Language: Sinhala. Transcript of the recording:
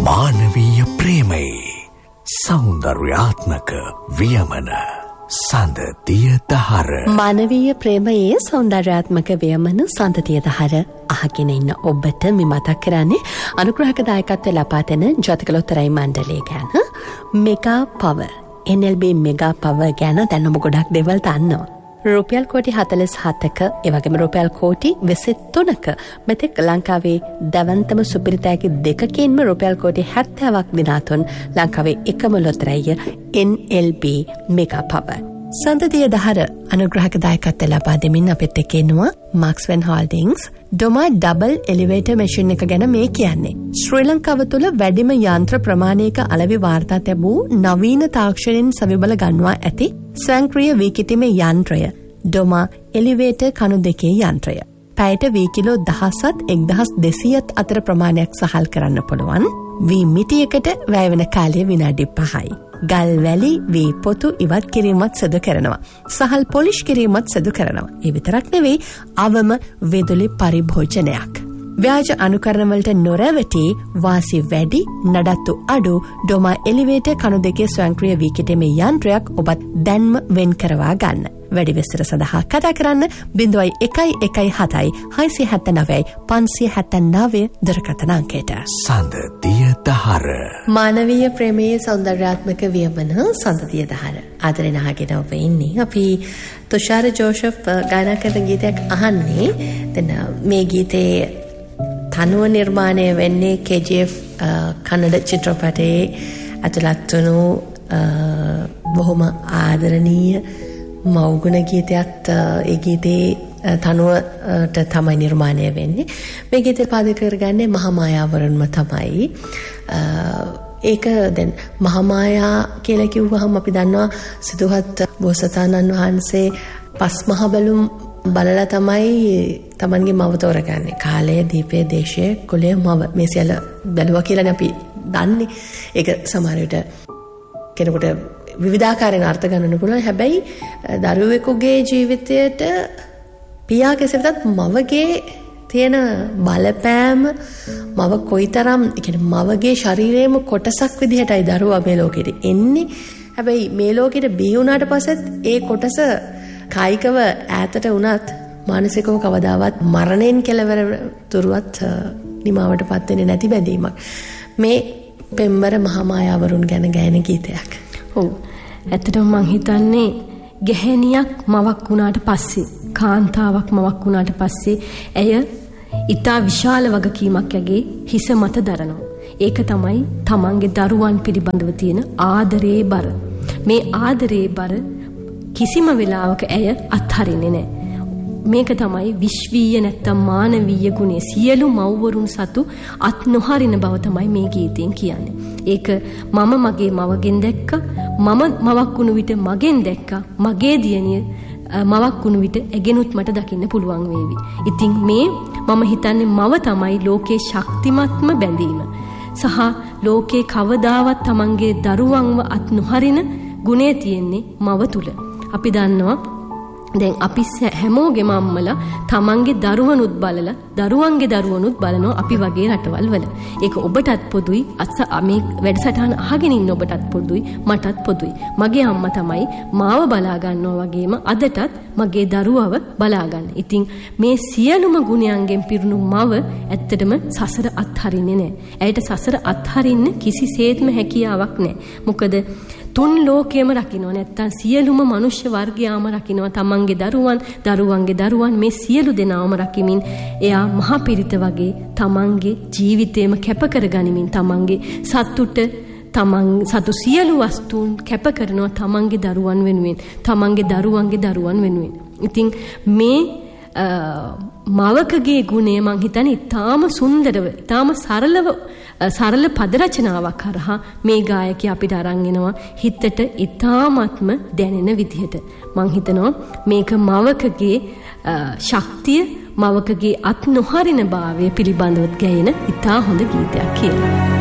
මානවීය ප්‍රේමයේ සෞන්දර්යාත්මක වියමන සඳතිය දහර. මානවීය ප්‍රේමයේ සෞන්දර්යාත්මක වියමන සඳතිය දහර අහගෙන ඉන්න ඔබට මි මතක් කරන්නේ අනුග්‍රහක දායකත්වය ලබා දෙන ජාතිකලොත්තරයි මණ්ඩලය ගැන. Mega power NLB mega power ගැන දැන් ඔබ ගොඩක් දේවල් දන්නවා. රුපියල් කෝටි 47ක එවැගේම රුපියල් කෝටි 23ක මෙතෙක් ලංකාවේ දවන්තම සුපිරිතෑගි දෙකකින්ම රුපියල් කෝටි 70ක් දිනාතුන් ලංකාවේ එකම ලොතරැය NLB මෙගා පවර්. සඳතිය දහර අනුග්‍රහක දායකත්වය ලබා දෙමින් අපිත් එක්ක ඉන්නවා මාක්ස්වෙන් හෝල්ඩින්ග්ස් ඩොමා ඩබල් එලිවේටර් මැෂින් එක ගැන මේ කියන්නේ. ශ්‍රී ලංකාව තුළ වැඩිම යන්ත්‍ර ප්‍රමාණයක අලෙවි වාර්තා ලැබූ නවීන තාක්ෂණයෙන් සවිබල ගන්වා ඇති ස්වයංක්‍රීය වීකිතීමේ යන්ත්‍රය ඩොමා එලිවේටර් කණු දෙකේ යන්ත්‍රය. පැයට වී කිලෝ 1000ත් 1200ත් අතර ප්‍රමාණයක් සහල් කරන්න පුළුවන්. වී මිටියකට වැය වෙන කාලය විනාඩි 5යි. ගල් වැලි වී පොතු ඉවත් කිරීමත් සිදු කරනවා. සහල් පොලිෂ් කිරීමත් සිදු කරනවා. ඒ විතරක් නෙවෙයි අවම විදුලි පරිභෝජනයක්. ව්‍යාජ අනුකරණවලට නොරැවටි වාසි වැඩි නඩත්තු අඩු ඩොමා එලිවේටර් කණු දෙකේ ස්වයංක්‍රීය වීකිතීමේ යන්ත්‍රයක් ඔබත් දැන්ම වෙන් කරවා ගන්න. වැඩි විස්තර සඳහා කතා කරන්න 0117 679 579 දුරකථන අංකයට. සඳතිය දහර. මානවීය ප්‍රේමයේ සෞන්දර්යාත්මක වියමන සඳතිය දහර. ආදරෙන් අහගෙන ඔබ ඉන්නේ. අපි තුෂාර ජෝෂප් ගායනා කරන ගීතයක් අහන්නේ. දැන් මේ ගීතේ තනුව නිර්මාණය වෙන්නේ KGF කන්නඩ චිත්‍රපටයේ ඇතුළත් වුණු බොහොම ආදරණීය මව්ගුණ ගීතයත් ඒ ගීතේ තනුවට තමයි නිර්මාණය වෙන්නේ. මේ ගීතය පාදක කරගන්නේ මහාමායාවරුන්ම තමයි. ඒක දැන් මහාමායා කියලා කිව්වහම අපි දන්නවා සිදුහත් බෝසතාණන් වහන්සේ පස් මහ බැලුම් බලලා තමයි තමන්ගේ මව තෝරගන්නේ. කාලය, දීපේ, දේශය, කුලය, මව මේ සියල්ල බැලුවා කියලානේ අපි දන්නේ. ඒක සමහර විට කෙනෙකුට විවිධාකාරයෙන් අර්ථ ගන්නන්න පුළුවන්. හැබැයි දරුවෙකුගේ ජීවිතයට පියා කෙසේවත් මවගේ තියෙන බලපෑම මව කොයිතරම් මවගේ ශරීරයේම කොටසක් විදිහටයි දරුවා මේ ලෝකෙට එන්නේ. හැබැයි මේ ලෝකෙට බිහි වුණාට පස්සෙත් ඒ කොටස කායිකව ඈතට වුණත් මානසිකව කවදාවත් මරණයෙන් කෙලවර තුරුවත් නිමාවට පත් වෙන්නේ නැති බැඳීමක්. මේ පෙම්බර මහාමායාවරුන් ගැන ගායන ගීතයක්. ඔව්. ඇත්තටම මං හිතන්නේ ගැහැණියක් මවක් වුණාට පස්සේ කාන්තාවක් මවක් වුණාට පස්සේ ඇය ඊටා විශාල වගකීමක් යගේ හිස මත දරනවා. ඒක තමයි තමන්ගේ දරුවන් පිළිබඳව තියෙන ආදරේ බර. මේ ආදරේ බර කිසිම වෙලාවක ඇය අත්හරින්නේ නැහැ. මේක තමයි විශ්වීය නැත්තම් මානවීය ගුණය. සියලු මව්වරුන් සතු අත් නොහරින බව තමයි මේ ගීතයෙන් කියන්නේ. ඒක මම මගේ මවගෙන් දැක්කා. මම මවක් වුණු විට මගෙන් දැක්කා. මගේ දියණිය මවක් වුණු විට ඇගෙනුත් මට දකින්න පුළුවන් වේවි. ඉතින් මේ මම හිතන්නේ මව තමයි ලෝකේ ශක්තිමත්ම බැඳීම. සහ ලෝකේ කවදාවත් තමන්ගේ දරුවන්ව අත් නොහරින ගුණය තියෙන්නේ මව තුල. අපි දන්නවා දැන් අපි හැමෝගෙම අම්මලා තමන්ගේ දරුවනුත් බලලා දරුවන්ගේ දරුවනුත් බලනවා අපි වගේ රටවල් වල. ඒක ඔබටත් පොදුයි. මේ වැඩසටහන අහගෙන ඉන්න ඔබටත් පොදුයි. මටත් පොදුයි. මගේ අම්මා තමයි මාව බලා ගන්නවා වගේම අදටත් මගේ දරුවව බලා ගන්න. ඉතින් මේ සියලුම ගුණයන්ගෙන් පිරුණු මව ඇත්තටම සසර අත්හරින්නේ නැහැ. ඇයට සසර අත්හරින්න කිසිසේත්ම හැකියාවක් නැහැ. මොකද තුන් ලෝකයේම රකින්න නැත්තම් සියලුම මනුෂ්‍ය වර්ගයාම රකින්නවා තමන්ගේ දරුවන් දරුවන්ගේ දරුවන් මේ සියලු දෙනාම රකිමින් එයා මහ පිරිත වගේ තමන්ගේ ජීවිතේම කැප කරගනිමින් තමන්ගේ සතු සියලු වස්තුන් කැප කරනවා තමන්ගේ දරුවන් වෙනුවෙන් තමන්ගේ දරුවන්ගේ දරුවන් වෙනුවෙන්. ඉතින් මේ මවකගේ ගුණය මං හිතන්නේ ඊටාම සුන්දරව ඊටාම සරල පද රචනාවක් කරහා මේ ගායකයා අපිට අරන් එනවා හිතට ඊටාමත්ම දැනෙන විදිහට. මං හිතනවා මේක මවකගේ ශක්තිය මවකගේ අත් නොහරින භාවය පිළිබඳව ගැයෙන ඊටා හොඳ ගීතයක් කියලා.